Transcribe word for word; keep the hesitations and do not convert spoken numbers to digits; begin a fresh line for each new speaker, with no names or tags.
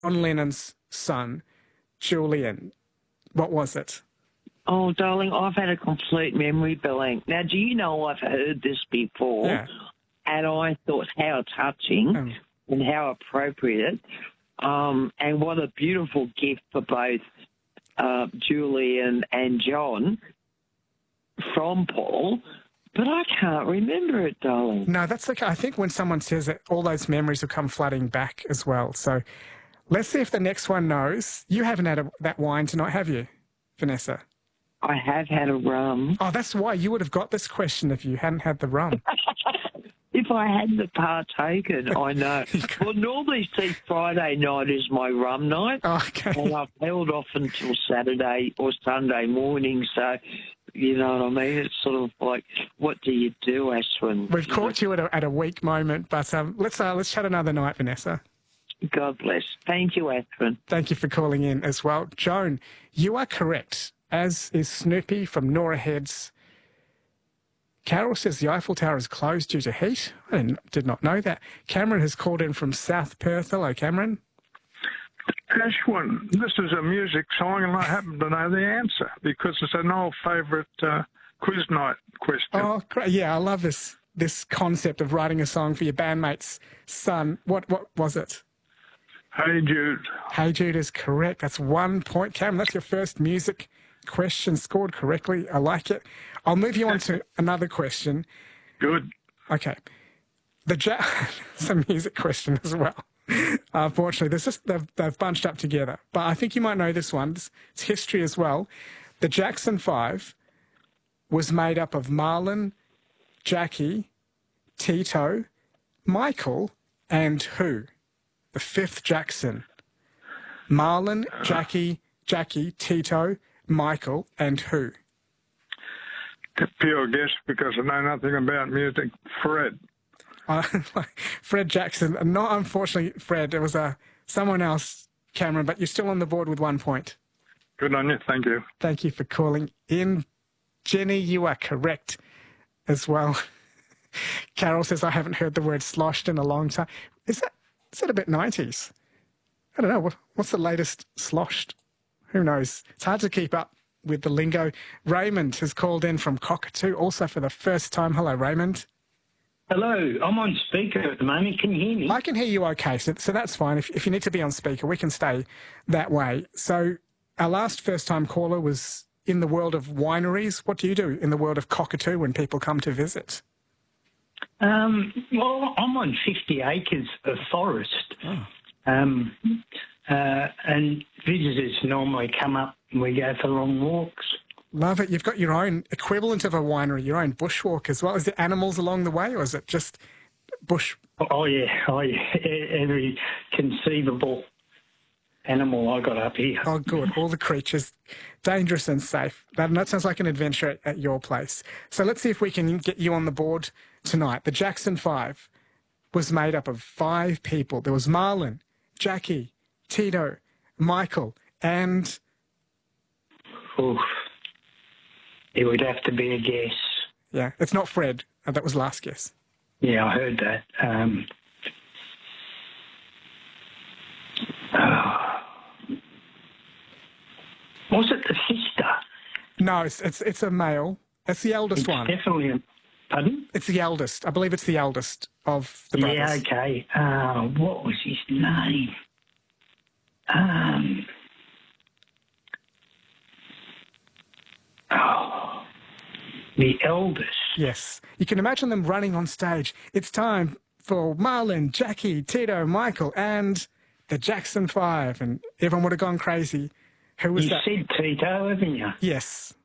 John Lennon's son, Julian. What was it?
Oh, darling, I've had a complete memory blank. Now, do you know I've heard this before?
Yeah.
And I thought how touching
Um,
and how appropriate, um, and what a beautiful gift for both uh, Julian and John from Paul. But I can't remember it, darling.
No, that's okay. I think when someone says it, all those memories will come flooding back as well. So let's see if the next one knows. You haven't had a, that wine tonight, have you, Vanessa?
I have had a rum.
Oh, that's why you would have got this question if you hadn't had the rum.
If I hadn't partaken, I know. Well, normally, see, Friday night is my rum night.
Oh, okay.
And I've held off until Saturday or Sunday morning, so, you know what I mean? It's sort of like, what do you do, Ashwin?
We've caught you at a, at a weak moment, but um, let's uh, let's chat another night, Vanessa.
God bless. Thank you, Ashwin.
Thank you for calling in as well. Joan, you are correct, as is Snoopy from Nora Heads. Carol says the Eiffel Tower is closed due to heat. I didn't, did not know that. Cameron has called in from South Perth. Hello, Cameron.
Ashwin, this is a music song, and I happen to know the answer because it's an old favourite uh, quiz night question.
Oh, great. Yeah, I love this this concept of writing a song for your bandmate's son. What what was it?
Hey Jude.
Hey Jude is correct. That's one point. Cameron, that's your first music question scored correctly. I like it. I'll move you on to another question.
Good.
Okay. The ja- it's a music question as well. Unfortunately, this is, they've, they've bunched up together. But I think you might know this one. It's, it's history as well. The Jackson Five was made up of Marlon, Jackie, Tito, Michael, and who? The fifth Jackson. Marlon, Jackie, Jackie, Tito, Michael, and who?
Pure guess because I know nothing about music. Fred.
Uh, Fred Jackson. Not unfortunately, Fred. It was uh, someone else, Cameron, but you're still on the board with one point.
Good on you. Thank you.
Thank you for calling in. Jenny, you are correct as well. Carol says, I haven't heard the word sloshed in a long time. Is that, is that a bit nineties? I don't know. What, what's the latest sloshed? Who knows? It's hard to keep up with the lingo. Raymond has called in from Cockatoo, also for the first time. Hello, Raymond.
Hello, I'm on speaker at the moment. Can you hear me?
I can hear you okay, so, so that's fine. If, if you need to be on speaker, we can stay that way. So our last first-time caller was in the world of wineries. What do you do in the world of Cockatoo when people come to visit?
Um, well, I'm on fifty acres of forest.
Oh.
Um, uh, and visitors normally come up and we go for long walks.
Love it. You've got your own equivalent of a winery, your own bushwalk as well. Is there animals along the way or is it just bush?
Oh, yeah. Oh, yeah. Every conceivable animal I got up here.
Oh, good. All the creatures, dangerous and safe. That, that sounds like an adventure at, at your place. So let's see if we can get you on the board tonight. The Jackson Five was made up of five people. There was Marlon, Jackie, Tito, Michael, and...
Oof. It would have to be a guess.
Yeah, it's not Fred. Uh, that was last guess.
Yeah, I heard that. Um, oh. Was it the sister?
No, it's it's, it's a male. It's the eldest
It's
one.
definitely a... Pardon?
It's the eldest. I believe it's the eldest of the brothers.
Yeah, okay. Uh, what was his name? Um... Oh, the eldest.
Yes. You can imagine them running on stage. It's time for Marlon, Jackie, Tito, Michael, and the Jackson Five. And everyone would have gone crazy. Who was
You
that?
said Tito, haven't you?
Yes.